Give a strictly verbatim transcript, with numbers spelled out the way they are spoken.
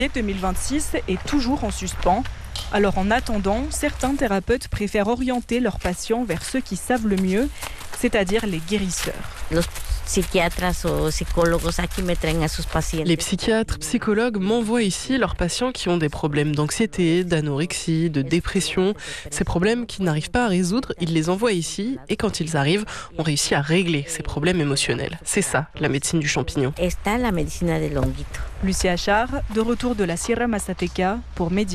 deux mille vingt-six est toujours en suspens. Alors en attendant, certains thérapeutes préfèrent orienter leurs patients vers ceux qui savent le mieux, c'est-à-dire les guérisseurs. Les psychiatres, psychologues m'envoient ici leurs patients qui ont des problèmes d'anxiété, d'anorexie, de dépression. Ces problèmes qu'ils n'arrivent pas à résoudre, ils les envoient ici et quand ils arrivent, on réussit à régler ces problèmes émotionnels. C'est ça, la médecine du champignon. Lucia Achard, de retour de la Sierra Mazateca pour Média.